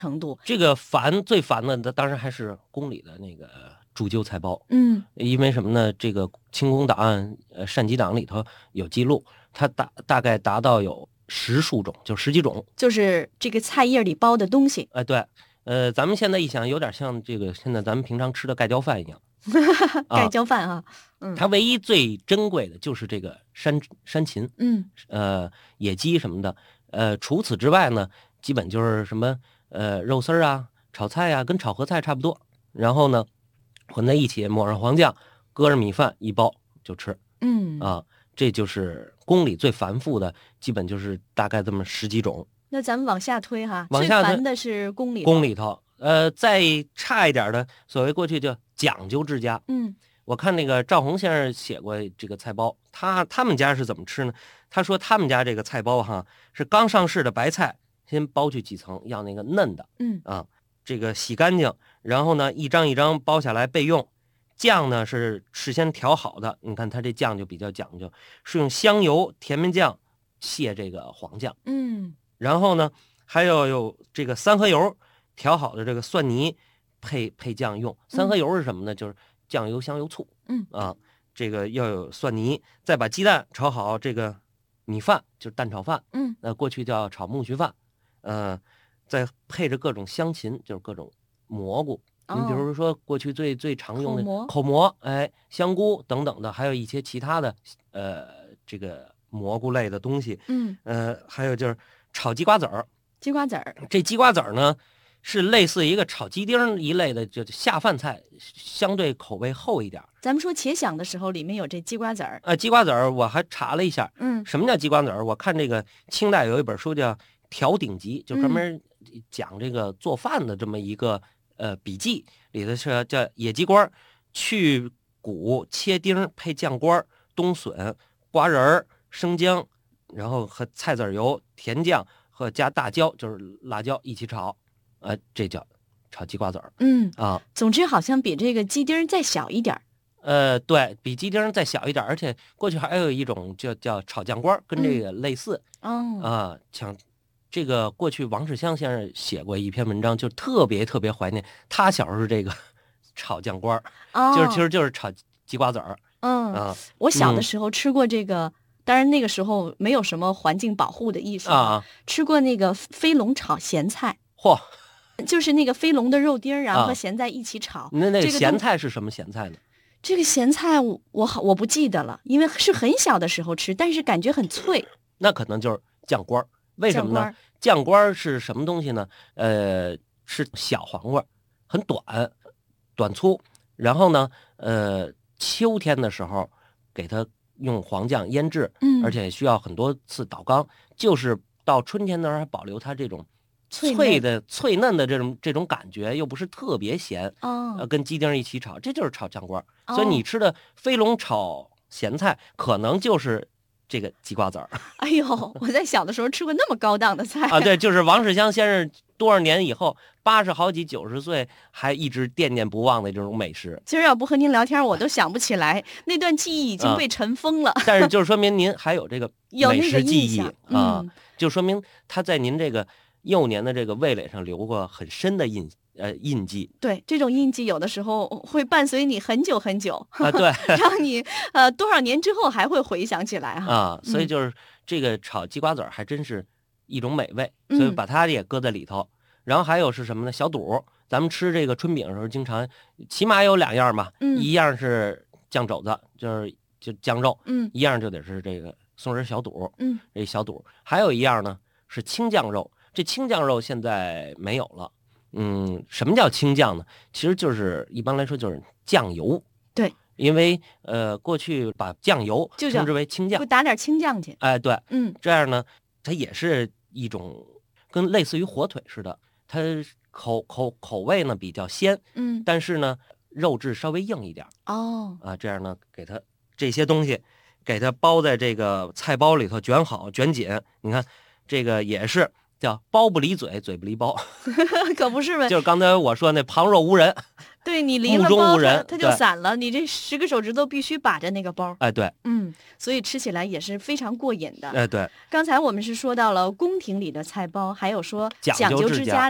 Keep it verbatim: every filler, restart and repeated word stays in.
程度。 这个烦最烦的，当然还是宫里的那个煮酒菜包。 嗯， 因为什么呢？这个清宫档案、呃膳鸡档里头有记录，它大大概达到有十数种，就十几种， 就是这个菜叶里包的东西。 哎、呃，对，呃，咱们现在一想，有点像这个现在咱们平常吃的盖浇饭一样。 盖浇饭啊，嗯， 它唯一最珍贵的就是这个山山芹， 嗯， 呃，野鸡什么的，呃，除此之外呢，基本就是什么呃肉丝儿啊、炒菜啊，跟炒合菜差不多。然后呢，混在一起，抹上黄酱，搁上米饭一包就吃。 嗯啊，这就是宫里最繁复的，基本就是大概这么十几种。 那咱们往下推哈， 往下推最烦的是宫里头宫里头，呃，再差一点的，所谓过去叫讲究之家。 嗯， 我看那个赵宏先生写过这个菜包，他他们家是怎么吃呢？他说他们家这个菜包哈，是刚上市的白菜，先包去几层，要那个嫩的， 嗯啊，这个洗干净，然后呢一张一张包下来备用。酱呢是事先调好的，你看它这酱就比较讲究，是用香油、甜面酱卸这个黄酱， 嗯， 然后呢还要有这个三合油调好的这个蒜泥配配酱用。三合油是什么呢？就是酱油、香油、醋。 嗯啊，这个要有蒜泥，再把鸡蛋炒好，这个米饭就是蛋炒饭， 嗯， 那过去叫炒木须饭，呃，再配着各种香芹，就是各种蘑菇。您比如说，过去最最常用的口蘑口蘑，哎，香菇等等的，还有一些其他的呃这个蘑菇类的东西， 嗯， 呃，还有就是炒鸡瓜子儿。 鸡瓜子儿， 这鸡瓜子儿呢，是类似一个炒鸡丁一类的，就下饭菜，相对口味厚一点。 咱们说且想的时候，里面有这鸡瓜子儿。 呃，鸡瓜子儿我还查了一下， 嗯， 什么叫鸡瓜子儿？我看这个清代有一本书叫《调鼎集》，就专门讲这个做饭的这么一个。呃，笔记里头是叫野鸡瓜，去骨切丁配酱瓜、冬笋、瓜仁儿、生姜，然后和菜籽油、甜酱和加大椒，就是辣椒一起炒，呃，这叫炒鸡瓜子儿。 嗯啊， 总之好像比这个鸡丁再小一点儿。 呃，对比鸡丁再小一点，而且过去还有一种叫叫炒酱瓜，跟这个类似。 哦、 嗯、啊，像。这个过去王世襄先生写过一篇文章，就特别特别怀念他小时候这个炒酱瓜， 哦， 就是其实就是炒鸡瓜子儿。 嗯、 啊， 我小的时候吃过这个，嗯、当然那个时候没有什么环境保护的意识啊， 吃过那个飞龙炒咸菜。 嚯， 就是那个飞龙的肉丁儿，然后和咸菜一起炒。 啊、那那个咸菜是什么咸菜呢？ 这个咸菜我我好我不记得了，因为是很小的时候吃，但是感觉很脆。 那可能就是酱瓜。为什么呢？酱瓜是什么东西呢？呃，是小黄瓜，很短，短粗。然后呢，呃，秋天的时候给它用黄酱腌制， 嗯， 而且需要很多次倒缸，就是到春天的时候还保留它这种脆的脆嫩的这种这种感觉，又不是特别咸。 哦， 呃，跟鸡丁一起炒，这就是炒酱瓜。哦、所以你吃的飞龙炒咸菜，可能就是这个鸡瓜子儿。 哎呦，我在小的时候吃过那么高档的菜啊！对，就是王世襄先生多少年以后，八十好几、九十岁还一直念念不忘的这种美食。 今儿要不和您聊天，我都想不起来，那段记忆已经被尘封了。 啊、但是就说明您还有这个美食记忆啊、 嗯， 就说明他在您这个幼年的这个味蕾上留过很深的印呃印记。 对，这种印记有的时候会伴随你很久很久啊，对， 让你呃多少年之后还会回想起来哈。 啊，所以就是。嗯这个炒鸡瓜子儿还真是一种美味，所以把它也搁在里头。嗯、然后还有是什么呢？小肚，咱们吃这个春饼的时候，经常起码有两样嘛， 嗯、 一样是酱肘子，就是就酱肉， 嗯， 一样就得是这个松仁小肚， 嗯， 这小肚，还有一样呢是青酱肉。这青酱肉现在没有了。嗯，什么叫青酱呢？其实就是一般来说就是酱油。 对。 因为呃，过去把酱油称之为青酱， 就打点青酱去。 哎，对， 嗯， 这样呢，它也是一种跟类似于火腿似的，它口口口味呢比较鲜， 嗯， 但是呢肉质稍微硬一点。 哦， 啊，这样呢，给它这些东西给它包在这个菜包里头，卷好卷紧。你看这个也是叫包不离嘴，嘴不离包， 可不是呗？ 就是刚才我说那旁若无人。 对，你离了包，它它就散了。你这十个手指头必须把着那个包。 哎，对， 嗯，所以吃起来也是非常过瘾的。 哎，对。 刚才我们是说到了宫廷里的菜包，还有说讲究之家